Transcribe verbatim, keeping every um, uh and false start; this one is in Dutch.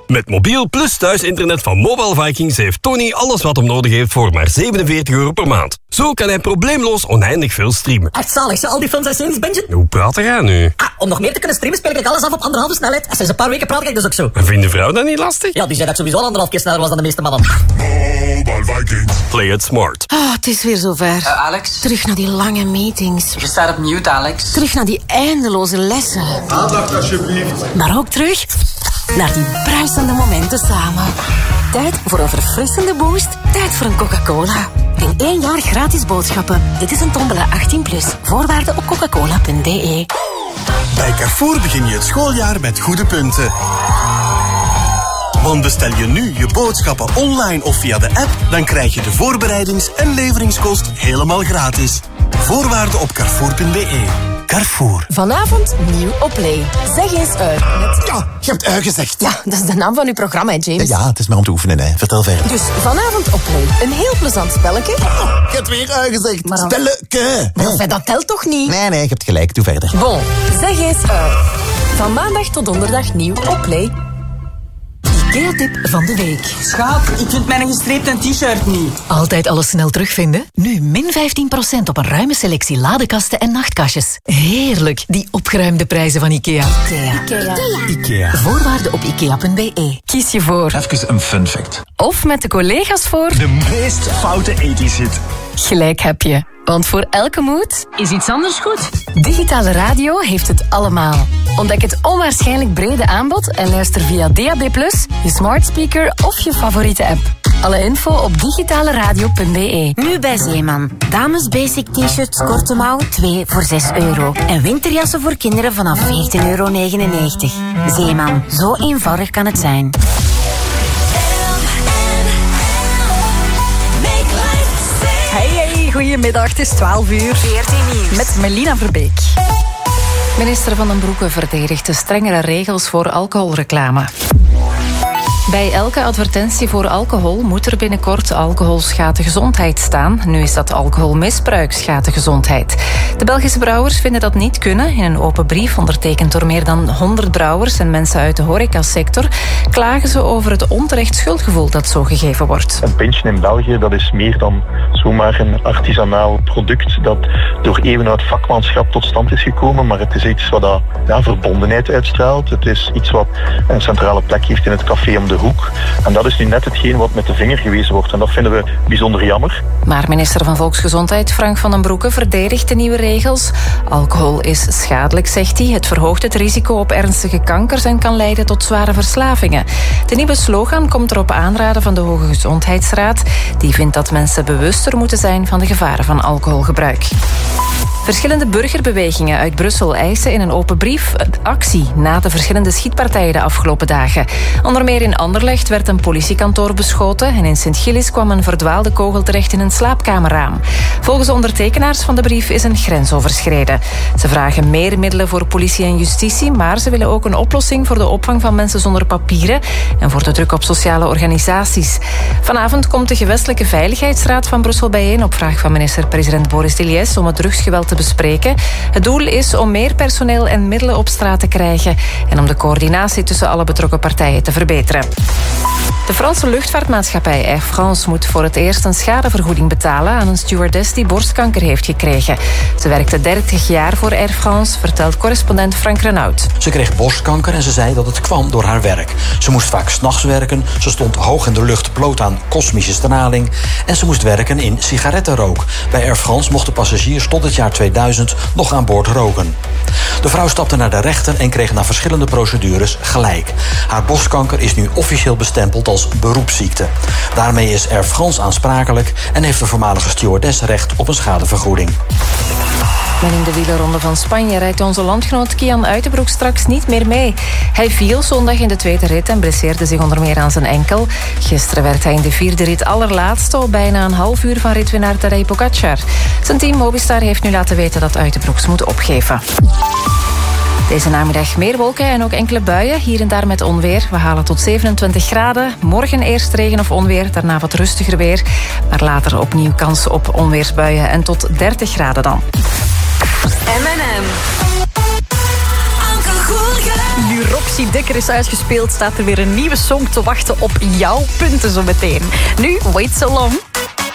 Met mobiel plus thuisinternet van Mobile Vikings heeft Tony alles wat hem nodig heeft voor maar zevenenveertig euro per maand. Zo kan hij probleemloos oneindig veel streamen. Echt zalig, zo al die films en series, Benji. Hoe praat jij nu? Ah, om nog meer te kunnen streamen speel ik alles af op anderhalve snelheid. Sinds een paar weken praat ik dus ook zo. En vindt de vrouw dat niet lastig? Ja, die zei dat ik sowieso anderhalf keer sneller was dan de meeste mannen. Mobile Vikings. Play it smart. Ah, oh, het is weer zover. Uh, Alex? Terug naar die lange meetings. Je staat op mute, Alex. Terug naar die eindeloze lessen. Aandacht alsjeblieft. Maar ook terug naar die bruisende momenten samen. Tijd voor een verfrissende boost. Tijd voor een Coca-Cola. In één jaar gratis boodschappen. Dit is een tombola achttien plus. Voorwaarden op coca-cola punt d e. Bij Carrefour begin je het schooljaar met goede punten. Want bestel je nu je boodschappen online of via de app, dan krijg je de voorbereidings- en leveringskost helemaal gratis. Voorwaarden op carrefour punt b e. Carrefour. Vanavond nieuw op Play. Zeg eens uit. Met... Ja, je hebt uitgezegd. Ja, dat is de naam van uw programma, hè, James. Ja, het is maar om te oefenen, hè. Vertel verder. Dus vanavond op Play. Een heel plezant spelletje. Oh, je hebt weer uitgezegd. Maar dan... Spelleke. Maar nee. Dat telt toch niet? Nee, nee, je hebt gelijk. Doe verder. Bon, zeg eens uit. Van maandag tot donderdag nieuw op Play. IKEA-tip van de week. Schat, ik vind mijn gestreepte t-shirt niet. Altijd alles snel terugvinden? Nu min vijftien procent op een ruime selectie ladekasten en nachtkastjes. Heerlijk, die opgeruimde prijzen van IKEA. IKEA. Ikea. Ikea. Voorwaarden op ikea punt b e. Kies je voor. Even een fun fact. Of met de collega's voor. De meest foute ethisch hit. Gelijk heb je. Want voor elke moed is iets anders goed. Digitale radio heeft het allemaal. Ontdek het onwaarschijnlijk brede aanbod en luister via D A B plus, je smart speaker of je favoriete app. Alle info op digitale radio punt b e. Nu bij Zeeman. Dames basic t-shirts korte mouw twee voor zes euro. En winterjassen voor kinderen vanaf veertien euro negenennegentig. Zeeman. Zo eenvoudig kan het zijn. Hey, hey, goedemiddag. Het is twaalf uur. veertien nieuws. Met Melina Verbeek. Minister Van den Broeke verdedigt de strengere regels voor alcoholreclame. Bij elke advertentie voor alcohol moet er binnenkort alcohol schaadt de gezondheid staan. Nu is dat alcoholmisbruik schaadt de gezondheid. De Belgische brouwers vinden dat niet kunnen. In een open brief, ondertekend door meer dan honderd brouwers en mensen uit de horecasector, klagen ze over het onterecht schuldgevoel dat zo gegeven wordt. Een pintje in België, dat is meer dan zomaar een artisanaal product dat door eeuwen vakmanschap tot stand is gekomen, maar het is iets wat dat, ja, verbondenheid uitstraalt. Het is iets wat een centrale plek heeft in het café om de hoek. En dat is nu net hetgeen wat met de vinger gewezen wordt. En dat vinden we bijzonder jammer. Maar minister van Volksgezondheid Frank van den Broeke verdedigt de nieuwe regels. Alcohol is schadelijk, zegt hij. Het verhoogt het risico op ernstige kankers en kan leiden tot zware verslavingen. De nieuwe slogan komt er op aanraden van de Hoge Gezondheidsraad. Die vindt dat mensen bewuster moeten zijn van de gevaren van alcoholgebruik. Verschillende burgerbewegingen uit Brussel eisen in een open brief actie na de verschillende schietpartijen de afgelopen dagen. Onder meer in Anderlecht werd een politiekantoor beschoten en in Sint-Gillis kwam een verdwaalde kogel terecht in een slaapkamerraam. Volgens de ondertekenaars van de brief is een grens overschreden. Ze vragen meer middelen voor politie en justitie, maar ze willen ook een oplossing voor de opvang van mensen zonder papieren en voor de druk op sociale organisaties. Vanavond komt de Gewestelijke Veiligheidsraad van Brussel bijeen op vraag van minister-president Boris Diliès om het drugsgeweld te bespreken. Het doel is om meer personeel en middelen op straat te krijgen en om de coördinatie tussen alle betrokken partijen te verbeteren. De Franse luchtvaartmaatschappij Air France moet voor het eerst een schadevergoeding betalen aan een stewardess die borstkanker heeft gekregen. Ze werkte dertig jaar voor Air France, vertelt correspondent Frank Renaud. Ze kreeg borstkanker en ze zei dat het kwam door haar werk. Ze moest vaak 's nachts werken, ze stond hoog in de lucht bloot aan kosmische straling en ze moest werken in sigarettenrook. Bij Air France mochten passagiers tot het jaar tweeduizend nog aan boord roken. De vrouw stapte naar de rechter en kreeg na verschillende procedures gelijk. Haar borstkanker is nu officieel bestempeld als beroepsziekte. Daarmee is Air France aansprakelijk en heeft de voormalige stewardess recht op een schadevergoeding. En in de wielerronde van Spanje rijdt onze landgenoot Kian Uitenbroek straks niet meer mee. Hij viel zondag in de tweede rit en blesseerde zich onder meer aan zijn enkel. Gisteren werd hij in de vierde rit allerlaatste op bijna een half uur van ritwinnaar Tadej Pogacar. Zijn team Mobistar heeft nu laten weten dat Uitenbroeks moet opgeven. Deze namiddag meer wolken en ook enkele buien, hier en daar met onweer. We halen tot zevenentwintig graden. Morgen eerst regen of onweer, daarna wat rustiger weer. Maar later opnieuw kans op onweersbuien en tot dertig graden dan. M en M. Anke Goelge. Nu Roxy Dekker is uitgespeeld, staat er weer een nieuwe song te wachten op jouw punten zo meteen. Nu, Wait So Long.